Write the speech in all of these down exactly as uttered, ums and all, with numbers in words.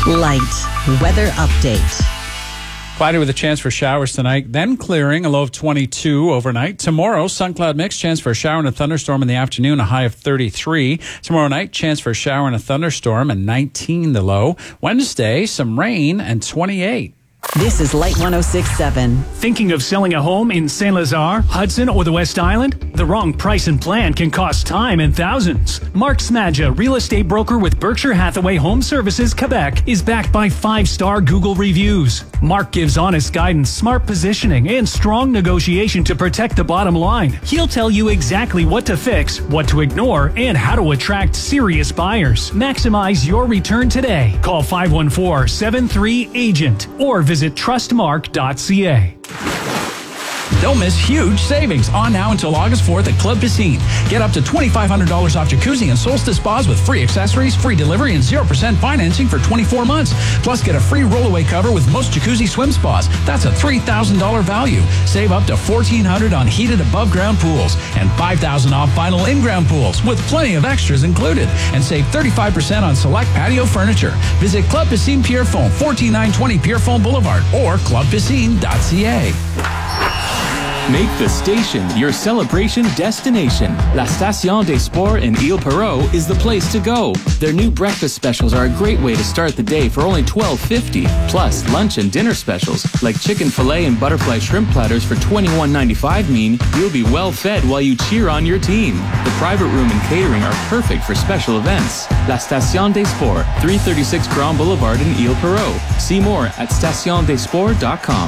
Light weather update. Cloudy with a chance for showers tonight, then clearing, a low of twenty-two overnight. Tomorrow, sun cloud mix, chance for a shower and a thunderstorm in the afternoon, a high of thirty-three. Tomorrow night, chance for a shower and a thunderstorm, and nineteen the low. Wednesday, some rain and twenty-eight. This is Light one oh six point seven. Thinking of selling a home in Saint Lazare, Hudson, or the West Island? The wrong price and plan can cost time and thousands. Mark Smadja, real estate broker with Berkshire Hathaway Home Services Quebec, is backed by five-star Google reviews. Mark gives honest guidance, smart positioning, and strong negotiation to protect the bottom line. He'll tell you exactly what to fix, what to ignore, and how to attract serious buyers. Maximize your return today. Call five one four, seven three, agent or visit trustmark dot c a. Don't miss huge savings on now until August fourth at Club Piscine. Get up to twenty-five hundred dollars off jacuzzi and Solstice spas with free accessories, free delivery, and zero percent financing for twenty-four months. Plus, get a free rollaway cover with most jacuzzi swim spas. That's a three thousand dollars value. Save up to fourteen hundred dollars on heated above-ground pools and five thousand dollars off final in-ground pools with plenty of extras included. And save thirty-five percent on select patio furniture. Visit Club Piscine Pierrefonds, fourteen nine twenty Pierrefonds Boulevard or club piscine dot c a. Make the station your celebration destination. La Station des Sports in Ile Perrot is the place to go. Their new breakfast specials are a great way to start the day for only twelve fifty. Plus, lunch and dinner specials like chicken fillet and butterfly shrimp platters for twenty-one ninety-five mean you'll be well fed while you cheer on your team. The private room and catering are perfect for special events. La Station des Sports, three thirty-six Grand Boulevard in Ile Perrot. See more at station des sports dot com.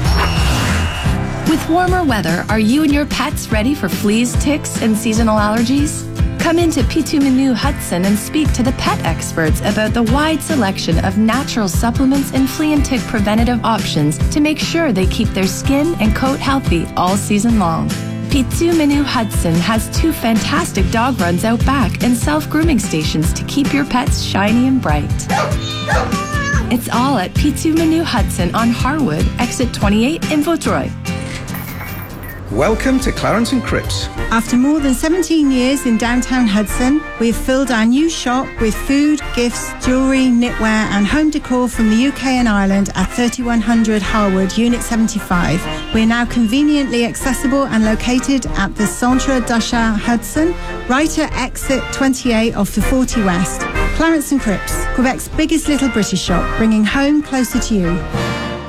With warmer weather, are you and your pets ready for fleas, ticks, and seasonal allergies? Come into Pitou Menu Hudson and speak to the pet experts about the wide selection of natural supplements and flea and tick preventative options to make sure they keep their skin and coat healthy all season long. Pitou Menu Hudson has two fantastic dog runs out back and self-grooming stations to keep your pets shiny and bright. It's all at Pitou Menu Hudson on Harwood, exit twenty-eight in Vaudreuil. Welcome to Clarence and Cripps. After more than seventeen years in downtown Hudson, we've filled our new shop with food, gifts, jewellery, knitwear and home decor from the U K and Ireland at thirty-one hundred Harwood, Unit seventy-five. We're now conveniently accessible and located at the Centre d'Achat Hudson, right at exit twenty-eight off the forty West. Clarence and Cripps, Quebec's biggest little British shop, bringing home closer to you.